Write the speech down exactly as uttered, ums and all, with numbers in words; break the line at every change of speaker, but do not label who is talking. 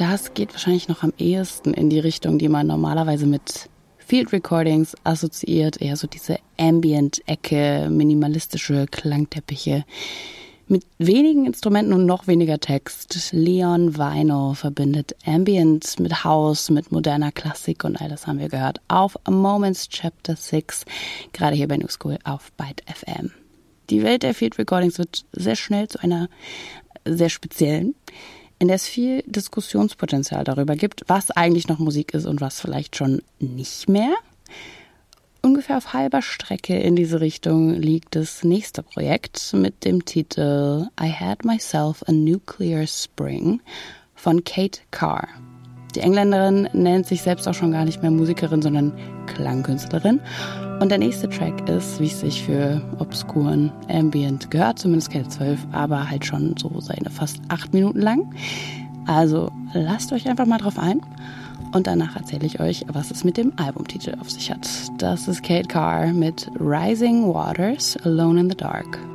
das geht wahrscheinlich noch am ehesten in die Richtung, die man normalerweise mit Field Recordings assoziiert. Eher so diese Ambient-Ecke, minimalistische Klangteppiche mit wenigen Instrumenten und noch weniger Text. Leon Vino verbindet Ambient mit House, mit moderner Klassik und all das haben wir gehört auf Moments Chapter six, gerade hier bei New School auf Byte F M. Die Welt der Field Recordings wird sehr schnell zu einer sehr speziellen, in der es viel Diskussionspotenzial darüber gibt, was eigentlich noch Musik ist und was vielleicht schon nicht mehr. Ungefähr auf halber Strecke in diese Richtung liegt das nächste Projekt mit dem Titel I Had Myself a Nuclear Spring von Kate Carr. Die Engländerin nennt sich selbst auch schon gar nicht mehr Musikerin, sondern Klangkünstlerin. Und der nächste Track ist, wie es sich für obskuren Ambient gehört, zumindest K zwölf, aber halt schon so seine fast acht Minuten lang. Also lasst euch einfach mal drauf ein und danach erzähle ich euch, was es mit dem Albumtitel auf sich hat. Das ist Kate Carr mit Rising Waters, Alone in the Dark.